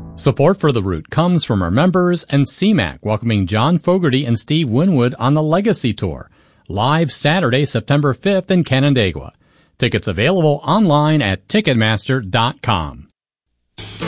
Support for The Root comes from our members and CMAC, welcoming John Fogerty and Steve Winwood on the Legacy Tour, live Saturday, September 5th in Canandaigua. Tickets available online at Ticketmaster.com.